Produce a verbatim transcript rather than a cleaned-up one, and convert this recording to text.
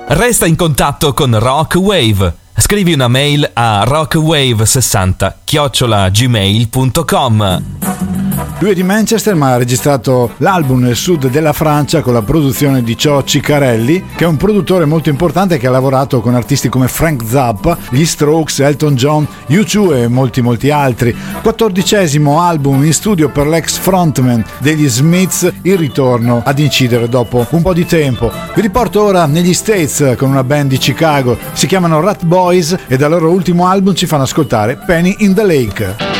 Resta in contatto con Rock Wave. Scrivi una mail a rockwave sessanta chiocciola gmail punto com. Lui è di Manchester, ma ha registrato l'album nel sud della Francia con la produzione di Cio Ciccarelli, che è un produttore molto importante che ha lavorato con artisti come Frank Zappa, gli Strokes, Elton John, U due e molti molti altri. Quattordicesimo album in studio per l'ex frontman degli Smiths, il ritorno ad incidere dopo un po' di tempo. Vi riporto ora negli States con una band di Chicago, si chiamano Rat Boys e dal loro ultimo album ci fanno ascoltare Penny in the Lake.